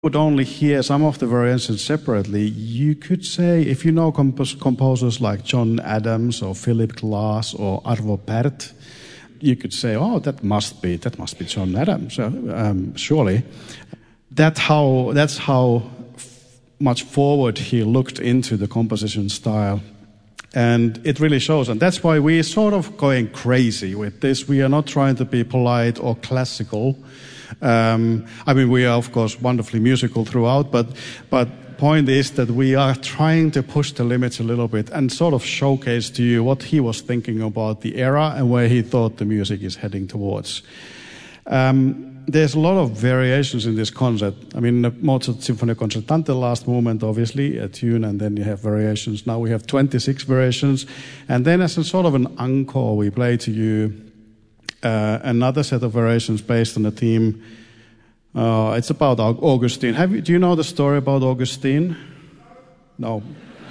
would only hear some of the variations separately, you could say, if you know composers like John Adams or Philip Glass or Arvo Pärt, you could say, oh, that must be John Adams, surely. That's how much forward he looked into the composition style. And it really shows. And that's why we're sort of going crazy with this. We are not trying to be polite or classical. We are, of course, wonderfully musical throughout, but point is that we are trying to push the limits a little bit and sort of showcase to you what he was thinking about the era and where he thought the music is heading towards. There's a lot of variations in this concert. Mozart Symphony Concertante, last movement, obviously, a tune, and then you have variations. Now we have 26 variations. And then as a sort of an encore, we play to you another set of variations based on the theme. It's about Augustine. Do you know the story about Augustine? No.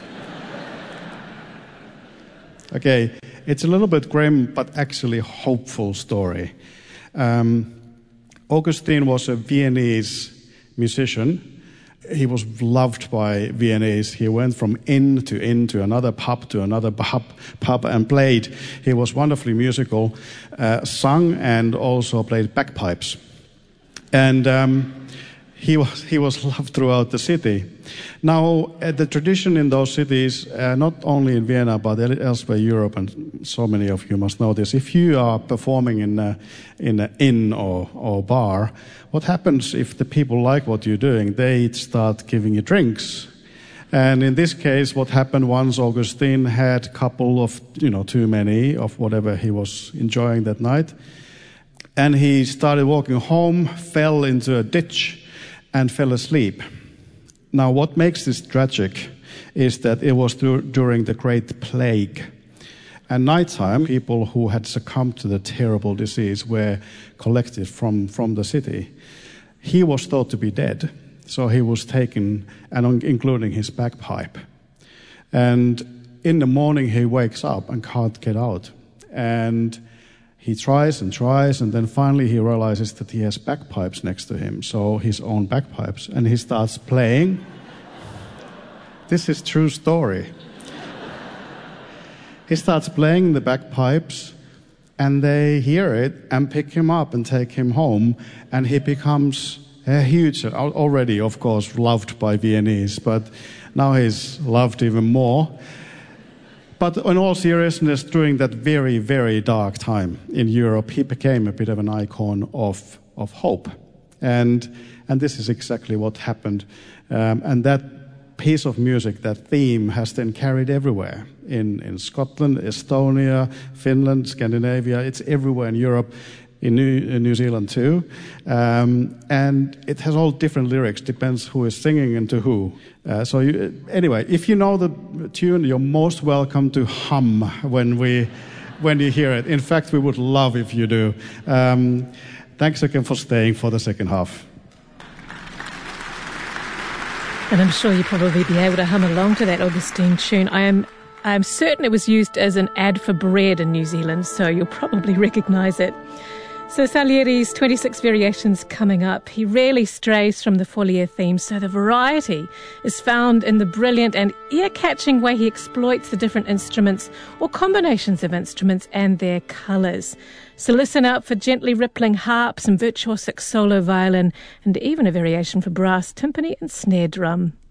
Okay, it's a little bit grim, but actually hopeful story. Augustine was a Viennese musician. He was loved by Viennese. He went from inn to another pub and played. He was wonderfully musical, sung and also played bagpipes. And he was loved throughout the city. Now, the tradition in those cities, not only in Vienna, but elsewhere in Europe, and so many of you must know this, if you are performing in an inn or bar, what happens if the people like what you're doing? They start giving you drinks. And in this case, what happened once, Augustine had a couple of, too many of whatever he was enjoying that night. And he started walking home, fell into a ditch, and fell asleep. Now, what makes this tragic is that it was during the Great Plague. At nighttime, people who had succumbed to the terrible disease were collected from the city. He was thought to be dead, so he was taken, and including his bagpipe. And in the morning, he wakes up and can't get out. And he tries, and then finally he realizes that he has bagpipes next to him, so his own bagpipes, and he starts playing. This is true story. He starts playing the bagpipes, and they hear it and pick him up and take him home, and he becomes a huge, already, of course, loved by Viennese, but now he's loved even more. But in all seriousness, during that very, very dark time in Europe, he became a bit of an icon of hope. And this is exactly what happened. And that piece of music, that theme, has then carried everywhere. In Scotland, Estonia, Finland, Scandinavia, it's everywhere in Europe, in New Zealand too. And it has all different lyrics, depends who is singing and to who. Anyway, if you know the tune, you're most welcome to hum when you hear it. In fact, we would love if you do. Thanks again for staying for the second half. And I'm sure you'll probably be able to hum along to that Augustine tune. I'm certain it was used as an ad for bread in New Zealand, so you'll probably recognise it. So Salieri's 26 variations coming up. He rarely strays from the Folie theme, so the variety is found in the brilliant and ear-catching way he exploits the different instruments or combinations of instruments and their colours. So listen out for gently rippling harps and virtuosic solo violin, and even a variation for brass, timpani and snare drum.